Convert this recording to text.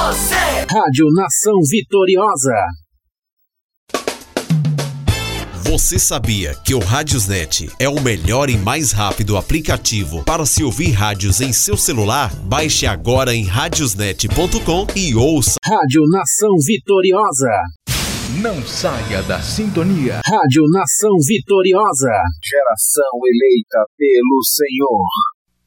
você. Rádio Nação Vitoriosa. Você sabia que o Radiosnet é o melhor e mais rápido aplicativo para se ouvir rádios em seu celular? Baixe agora em radiosnet.com e ouça. Rádio Nação Vitoriosa. Não saia da sintonia. Rádio Nação Vitoriosa. Geração eleita pelo Senhor.